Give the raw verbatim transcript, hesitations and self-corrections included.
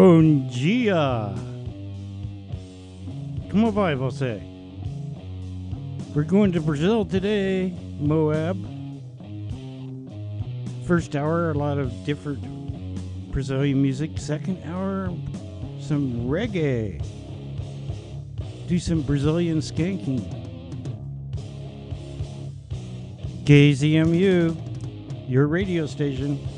Bom dia. Como vai você? We're going to Brazil today, Moab. First hour, a lot of different Brazilian music. Second hour, some reggae. Do some Brazilian skanking. K Z M U, your radio station.